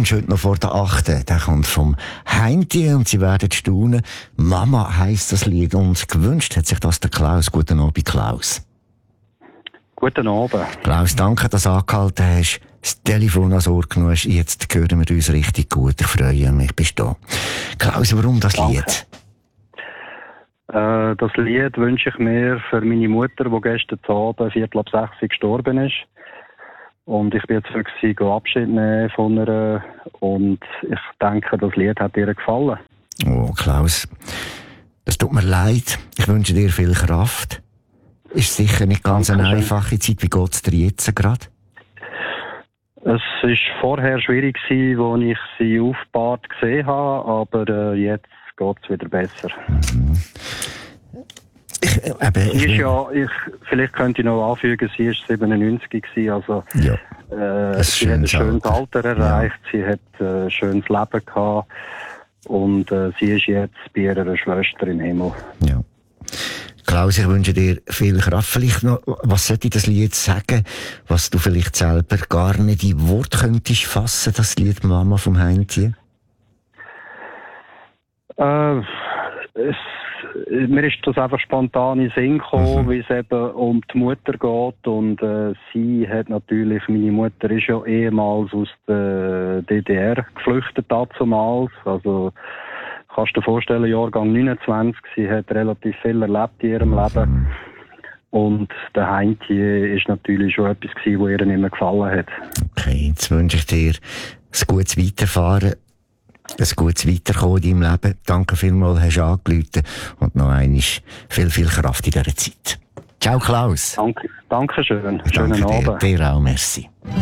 Wunsch heute noch vor der 8. Der kommt vom Heinti und Sie werden staunen. Mama heisst das Lied und gewünscht hat sich das der Klaus. Guten Abend, Klaus. Guten Abend. Klaus, danke, dass du angehalten hast, das Telefon ans Ohr genommen hast. Jetzt hören wir uns richtig gut. Ich freue mich, bist du da. Klaus, warum das Lied? Das Lied wünsche ich mir für meine Mutter, die gestern Abend 5:45 gestorben ist. Und ich bin jetzt wirklich Abschied nehmen von ihr. Und ich denke, das Lied hat ihr gefallen. Oh, Klaus, das tut mir leid. Ich wünsche dir viel Kraft. Ist sicher nicht ganz eine einfache Zeit. Wie geht es dir jetzt gerade? Es war vorher schwierig, als ich sie aufgebahrt gesehen habe, aber jetzt geht es wieder besser. Mhm. Vielleicht könnte ich noch anfügen, sie war 97 gewesen, also ja, sie hat ein schönes Alter erreicht, sie hat ein schönes Leben gehabt und sie ist jetzt bei ihrer Schwester im Himmel. Ja. Klaus, ich wünsche dir viel Kraft. Vielleicht noch, was sollte ich das Lied sagen, was du vielleicht selber gar nicht in Wort könntest fassen, das Lied Mama vom Heinti? Mir ist das einfach spontan in den Sinn gekommen, wie es eben um die Mutter geht. Und sie hat natürlich, meine Mutter ist ja ehemals aus der DDR geflüchtet damals. Also kannst du dir vorstellen, Jahrgang 29, sie hat relativ viel erlebt in ihrem Leben. Und der Heinti ist natürlich schon etwas gewesen, was ihr nicht mehr gefallen hat. Okay, jetzt wünsche ich dir ein gutes Weiterfahren. Ein gutes Weiterkommen in deinem Leben. Danke vielmals, hast du angerufen. Und noch einmal viel Kraft in dieser Zeit. Ciao, Klaus. Danke schön. Schönen Abend. Dir auch, merci.